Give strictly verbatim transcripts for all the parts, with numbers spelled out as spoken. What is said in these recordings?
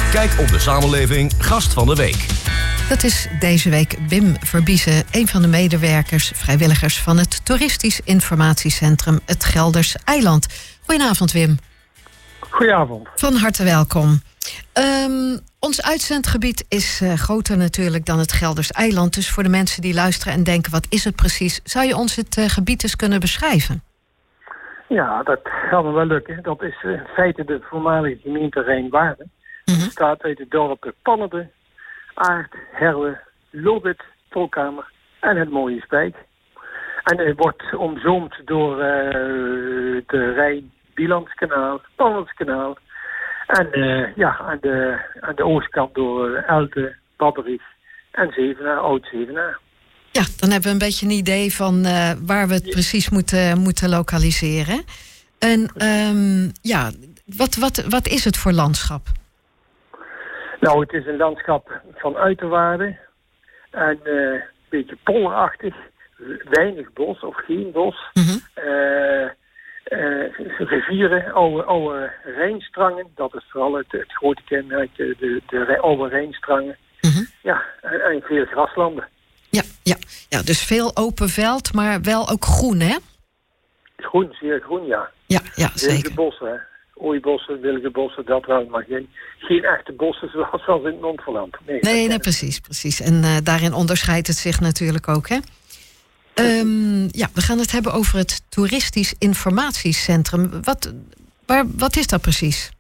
Kijk op de samenleving Gast van de Week. Dat is deze week Wim Verbiesen, een van de medewerkers, vrijwilligers van het Toeristisch Informatiecentrum Het Gelders Eiland. Goedenavond, Wim. Goedenavond. Van harte welkom. Um, ons uitzendgebied is uh, groter natuurlijk dan het Gelders Eiland. Dus voor de mensen die luisteren en denken, wat is het precies? Zou je ons het uh, gebied eens kunnen beschrijven? Ja, dat gaat me wel lukken. Dat is uh, in feite de voormalige gemeente Rijnwaarden. Mm-hmm. Het bestaat uit de dorpen Pannerde, Aert, Herwe, Lobit, Tolkamer en het mooie Spijk. En het wordt omzoomd door uh, de Rijn, Biellandskanaal, Pannerskanaal. En uh, ja, aan de, aan de oostkant door uh, Elte, Babberich en Zevenaar, Oud-Zevenaar. Ja, dan hebben we een beetje een idee van uh, waar we het ja. precies moeten, moeten lokaliseren. En um, ja, wat, wat, wat is het voor landschap? Nou, het is een landschap van uiterwaarden en uh, een beetje polderachtig, weinig bos of geen bos. Mm-hmm. Uh, uh, rivieren, oude, oude Rijnstrangen, dat is vooral het, het grote kenmerk, de, de, de oude Rijnstrangen. Mm-hmm. Ja, en, en veel graslanden. Ja, ja, ja, dus veel open veld, maar wel ook groen, hè? Groen, zeer groen, ja. Ja, ja, zeker. Willige bossen, hè. Ooibossen, willige bossen, dat wel, maar geen, geen echte bossen zoals, zoals in het Montferland. Nee, nee, nee precies, precies. En uh, daarin onderscheidt het zich natuurlijk ook, hè? Um, ja, we gaan het hebben over het Toeristisch Informatiecentrum. Wat, waar, wat is dat precies?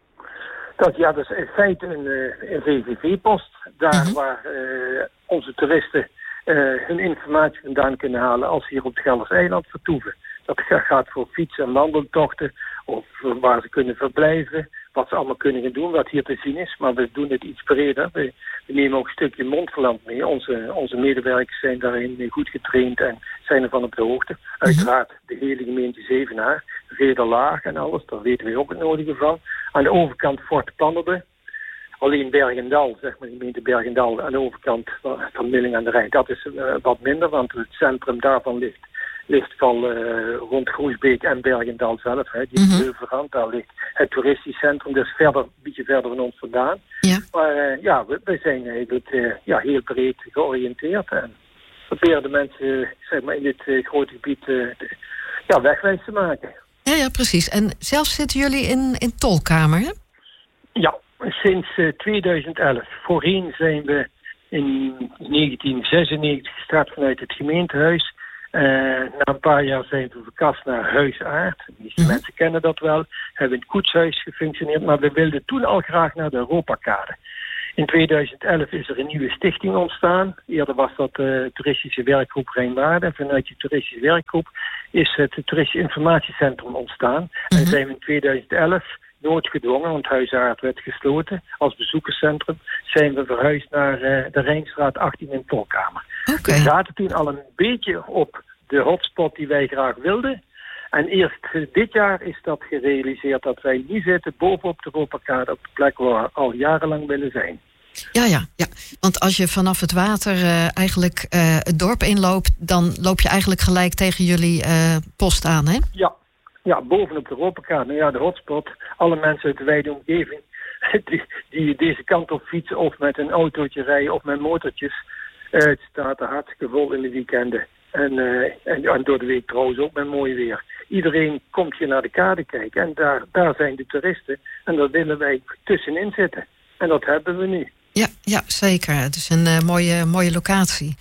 Dat, ja, dat is in feite een, een V V V-post. Daar uh-huh. waar uh, onze toeristen uh, hun informatie vandaan kunnen halen als ze hier op het Gelders Eiland vertoeven. Dat gaat voor fiets- en wandeltochten of waar ze kunnen verblijven. Wat ze allemaal kunnen gaan doen, wat hier te zien is. Maar we doen het iets breder. We, we nemen ook een stukje Montferland mee. Onze, onze medewerkers zijn daarin goed getraind en zijn ervan op de hoogte. Mm-hmm. Uiteraard de hele gemeente Zevenaar, Rederlaag en alles. Daar weten we ook het nodige van. Aan de overkant Fort Pannerde. Alleen Bergendal, zeg maar, de gemeente Bergendal aan de overkant van Milling aan de Rijn. Dat is uh, wat minder, want het centrum daarvan ligt, ligt van uh, rond Groesbeek en Bergendal zelf. Hè, die mm-hmm. Heuvelrand, daar ligt het toeristisch centrum, dus verder, een beetje verder van ons vandaan. Ja. Maar uh, ja, we, we zijn eigenlijk uh, ja, heel breed georiënteerd en proberen de mensen uh, zeg maar, in dit uh, grote gebied uh, de, ja, wegwijs te maken. Ja, ja, precies. En zelf zitten jullie in, in Tolkamer, hè? Ja. Sinds uh, tweeduizend elf. Voorheen zijn we in negentien zesennegentig gestart vanuit het gemeentehuis. Uh, na een paar jaar zijn we verkast naar Huis Aert. De meeste mm-hmm. mensen kennen dat wel. Hebben in het koetshuis gefunctioneerd. Maar we wilden toen al graag naar de Europakade. In tweeduizend elf is er een nieuwe stichting ontstaan. Eerder was dat de Toeristische Werkgroep Rijnwaarden. Vanuit die Toeristische Werkgroep is het Toeristisch Informatiecentrum ontstaan. Mm-hmm. En zijn we in tweeduizend elf... noodgedwongen, want Huis Aert werd gesloten als bezoekerscentrum, zijn we verhuisd naar uh, de Rijnstraat achttien in Tolkamer. Okay. We zaten toen al een beetje op de hotspot die wij graag wilden. En eerst uh, dit jaar is dat gerealiseerd dat wij nu zitten bovenop de Europakade op de plek waar we al jarenlang willen zijn. Ja, ja, ja. Want als je vanaf het water uh, eigenlijk uh, het dorp inloopt, dan loop je eigenlijk gelijk tegen jullie uh, post aan, hè? Ja. Ja, bovenop de Europakade. Nou ja, de hotspot. Alle mensen uit de wijde omgeving die, die deze kant op fietsen of met een autootje rijden of met motortjes. Uh, het staat er hartstikke vol in de weekenden. En, uh, en, en door de week trouwens ook met mooi weer. Iedereen komt hier naar de kade kijken en daar, daar zijn de toeristen. En daar willen wij tussenin zitten. En dat hebben we nu. Ja, ja zeker. Het is een uh, mooie, mooie locatie.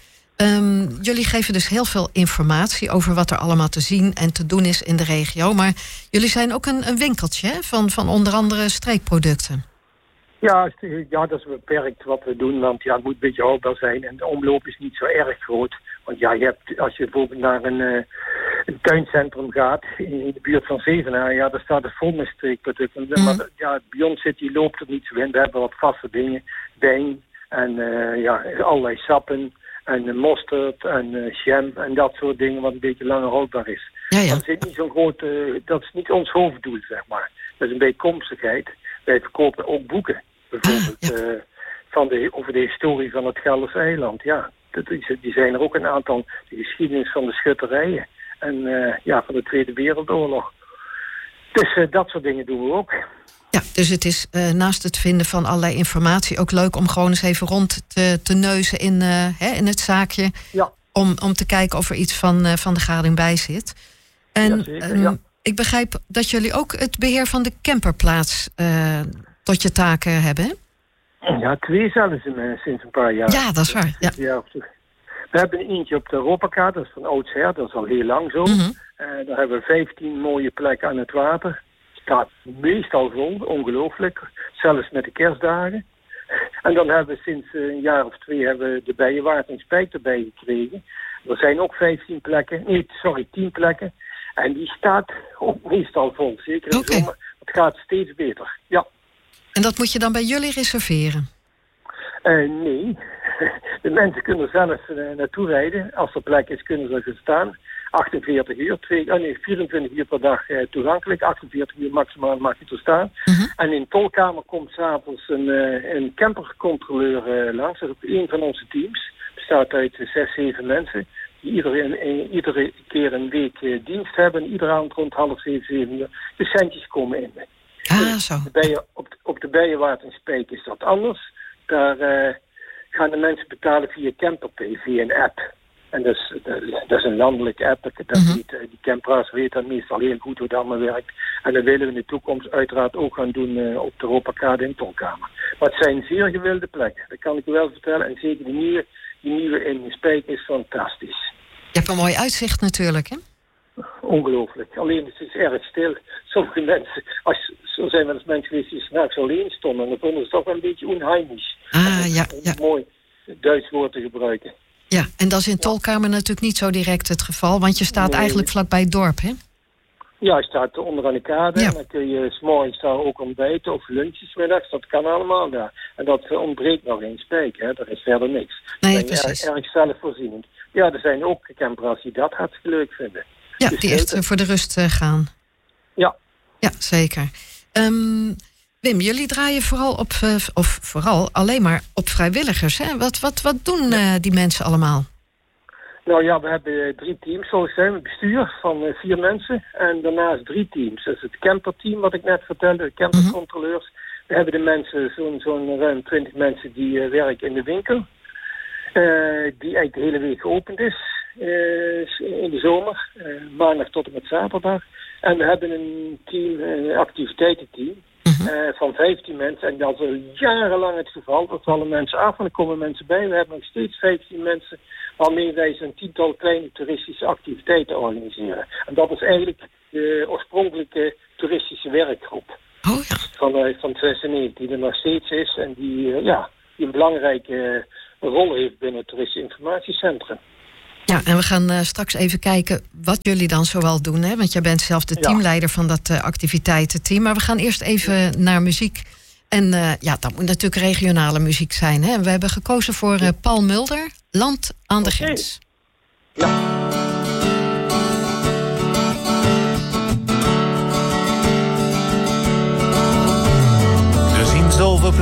Um, jullie geven dus heel veel informatie over wat er allemaal te zien en te doen is in de regio. Maar jullie zijn ook een, een winkeltje hè? Van, van onder andere streekproducten. Ja, ja, dat is beperkt wat we doen, want ja, het moet een beetje houdbaar zijn. En de omloop is niet zo erg groot. Want ja, je hebt, als je bijvoorbeeld naar een, uh, een tuincentrum gaat, in de buurt van Zevenaar, ja, daar staat het vol met streekproducten. Mm. Maar ja, bij ons zit die loopt er niet zo in. We hebben wat vaste dingen, wijn en uh, ja, allerlei sappen. En uh, mosterd en uh, jam en dat soort dingen wat een beetje langer houdbaar is. Ja, ja. Dat is niet zo'n groot, uh, dat is niet ons hoofddoel, zeg maar. Dat is een bijkomstigheid. Wij verkopen ook boeken, bijvoorbeeld, ah, ja. uh, van de, over de historie van het Gelders Eiland. Ja, dat is, die zijn er ook een aantal, de geschiedenis van de schutterijen en uh, ja, van de Tweede Wereldoorlog. Dus uh, dat soort dingen doen we ook. Ja, dus het is uh, naast het vinden van allerlei informatie ook leuk om gewoon eens even rond te, te neuzen in, uh, hè, in het zaakje. Ja. Om, om te kijken of er iets van, uh, van de gading bij zit. En ja, zeker, um, ja. ik begrijp dat jullie ook het beheer van de camperplaats uh, tot je taken hebben, hè? Ja, twee zelfs sinds een paar jaar. Ja, dat is waar. Ja. Ja, we hebben een eentje op de Europakaart, dat is van oudsher, dat is al heel lang zo. Mm-hmm. Uh, daar hebben we vijftien mooie plekken aan het water. Staat meestal vol, ongelooflijk. Zelfs met de kerstdagen. En dan hebben we sinds een jaar of twee hebben we de Bijenwaard en Spijk erbij gekregen. Er zijn ook vijftien plekken, nee, sorry, tien plekken. En die staat ook meestal vol, zeker in de okay. zomer. Het gaat steeds beter, ja. En dat moet je dan bij jullie reserveren? Uh, nee, de mensen kunnen zelf uh, naartoe rijden. Als er plek is, kunnen ze er gaan staan. achtenveertig uur, twee, oh nee, vierentwintig uur per dag uh, toegankelijk. achtenveertig uur maximaal mag je er staan. Uh-huh. En in de tolkamer komt s'avonds een, uh, een campercontroleur uh, langs. Dat is een van onze teams. Het bestaat uit uh, zes, zeven mensen. Die iedere, uh, iedere keer een week uh, dienst hebben. En iedere avond rond half zeven, zeven uur de centjes komen in. Ah, zo. De bijen, op, de, op de Bijenwaard en Spijk is dat anders. Daar uh, gaan de mensen betalen via CamperPay, via een app. En dat is, dat is een landelijke app. Dat, dat mm-hmm. weet, die camperaars weten meestal heel goed hoe dat allemaal werkt. En dat willen we in de toekomst uiteraard ook gaan doen uh, op de Europakade in Tolkamer. Maar het zijn zeer gewilde plekken. Dat kan ik u wel vertellen. En zeker die nieuwe, die nieuwe in Spijk is fantastisch. Je hebt een mooi uitzicht natuurlijk, hè? Ongelooflijk. Alleen het is erg stil. Sommige mensen, als, zo zijn wel eens mensen geweest die s'nachts alleen stonden. En dan vonden ze toch wel een beetje onheimisch. Ah, ja, ja. Mooi Duits woord te gebruiken. Ja, en dat is in Tolkamer natuurlijk niet zo direct het geval. Want je staat nee. eigenlijk vlakbij het dorp, hè? Ja, je staat onder aan de kade. Ja. En dan kun je 's morgens daar ook ontbijten of lunches middags. Dat kan allemaal daar. En dat ontbreekt nog in Spijk, hè. Dat is verder niks. Nee, dat precies. Erg, erg zelfvoorzienend. Ja, er zijn ook camperaars die dat hartstikke leuk vinden. Ja, dus die echt uh, voor de rust uh, gaan. Ja. Ja, zeker. Um, Wim, jullie draaien vooral op, uh, of vooral alleen maar op vrijwilligers, hè? Wat, wat, wat doen uh, die mensen allemaal? Nou ja, we hebben drie teams, zoals zijn we bestuur van uh, vier mensen. En daarnaast drie teams. Dat is het camperteam, wat ik net vertelde, de campercontroleurs. Mm-hmm. We hebben de mensen, zo'n, zo'n ruim twintig mensen die uh, werken in de winkel. Uh, die eigenlijk de hele week geopend is. Uh, in de zomer, uh, maandag tot en met zaterdag. En we hebben een team, een activiteitenteam. Uh, van vijftien mensen. En dat is al jarenlang het geval. Er vallen mensen af en er komen mensen bij. We hebben nog steeds vijftien mensen waarmee wij zo'n tiental kleine toeristische activiteiten organiseren. En dat is eigenlijk de oorspronkelijke toeristische werkgroep. Oh ja. Van, uh, van zesennegentig, die er nog steeds is. En die, uh, ja, die een belangrijke uh, rol heeft binnen het Toeristisch Informatiecentrum. Ja, en we gaan uh, straks even kijken wat jullie dan zoal doen, hè? Want jij bent zelf de teamleider ja. van dat uh, activiteitenteam. Maar we gaan eerst even ja. naar muziek. En uh, ja, dat moet natuurlijk regionale muziek zijn, hè? We hebben gekozen voor uh, Paul Mulder, Land aan de okay. Grens. Ja.